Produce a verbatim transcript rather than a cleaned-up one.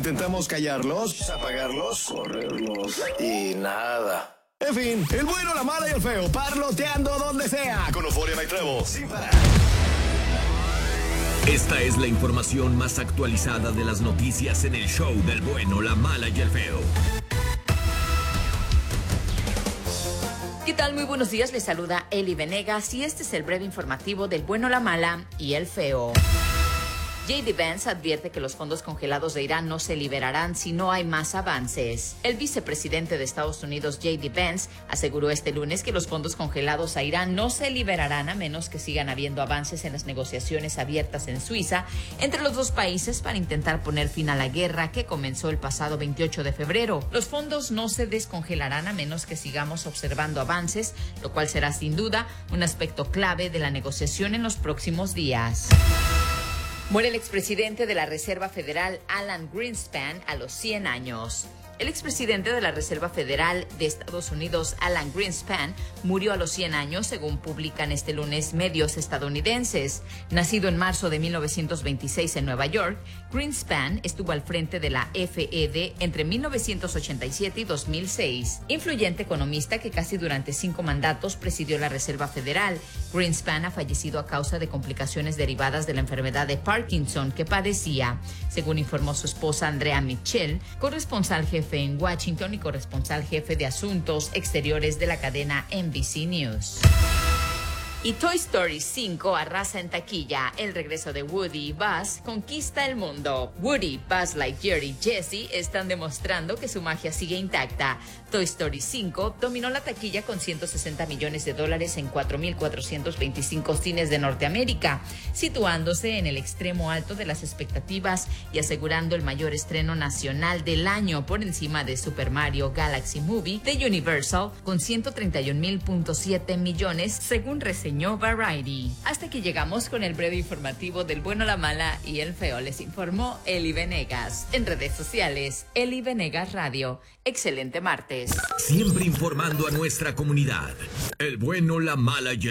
Intentamos callarlos, apagarlos, correrlos y nada. En fin, el bueno, la mala y el feo, parloteando donde sea. Con Euforia y Trevo, sin parar. Esta es la información más actualizada de las noticias en el show del bueno, la mala y el feo. ¿Qué tal? Muy buenos días, les saluda Eli Venegas y este es el breve informativo del bueno, la mala y el feo. J D Vance advierte que los fondos congelados de Irán no se liberarán si no hay más avances. El vicepresidente de Estados Unidos, J D Vance, aseguró este lunes que los fondos congelados a Irán no se liberarán a menos que sigan habiendo avances en las negociaciones abiertas en Suiza entre los dos países para intentar poner fin a la guerra que comenzó el pasado veintiocho de febrero. Los fondos no se descongelarán a menos que sigamos observando avances, lo cual será sin duda un aspecto clave de la negociación en los próximos días. Muere el expresidente de la Reserva Federal, Alan Greenspan, a los cien años. El expresidente de la Reserva Federal de Estados Unidos, Alan Greenspan, murió a los cien años, según publican este lunes medios estadounidenses. Nacido en marzo de mil novecientos veintiséis en Nueva York, Greenspan estuvo al frente de la F E D entre mil novecientos ochenta y siete y dos mil seis. Influyente economista que casi durante cinco mandatos presidió la Reserva Federal, Greenspan ha fallecido a causa de complicaciones derivadas de la enfermedad de Parkinson que padecía, según informó su esposa Andrea Mitchell, corresponsal jefe en Washington y corresponsal jefe de asuntos exteriores de la cadena N B C News. Y Toy Story cinco arrasa en taquilla. El regreso de Woody y Buzz conquista el mundo. Woody, Buzz Lightyear y Jessie están demostrando que su magia sigue intacta. Toy Story cinco dominó la taquilla con ciento sesenta millones de dólares en cuatro mil cuatrocientos veinticinco cines de Norteamérica, situándose en el extremo alto de las expectativas y asegurando el mayor estreno nacional del año por encima de Super Mario Galaxy Movie de Universal con ciento treinta y un mil punto siete millones, según reseñó Variety. Hasta aquí llegamos con el breve informativo del bueno, la mala y el feo. Les informó Eli Venegas. En redes sociales, Eli Venegas Radio. Excelente martes. Siempre informando a nuestra comunidad. El bueno, la mala y el